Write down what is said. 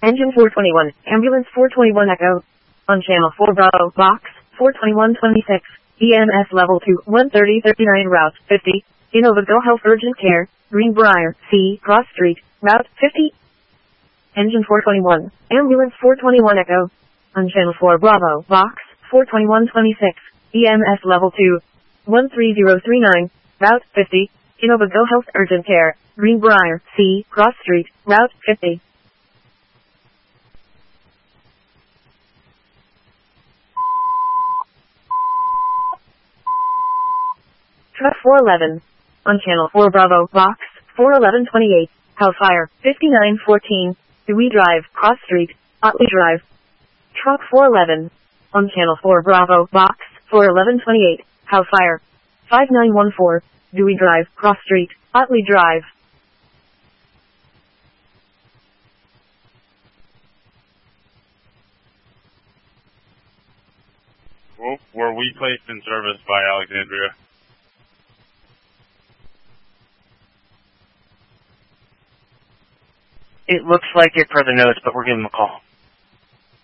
Engine 421, Ambulance 421 Echo. On Channel 4 Bravo, Box 42126, EMS Level 2, 13039 Route 50, Innova Go Health Urgent Care, Greenbrier, C, Cross Street, Route 50. Engine 421, Ambulance 421 Echo. On Channel 4 Bravo, Box 42126, EMS Level 2, 13039, Route 50, Innova Go Health Urgent Care, Greenbrier, C, Cross Street, Route 50. Truck 411. On Channel 4 Bravo, Box 41128, House Fire, 5914, Dewey Drive, Cross Street, Otley Drive. Truck 411. On Channel 4 Bravo, Box 41128, House Fire, 5914, Dewey Drive, Cross Street, Otley Drive. Were we placed in service by Alexandria? It looks like it per the notes, but we're giving them a call.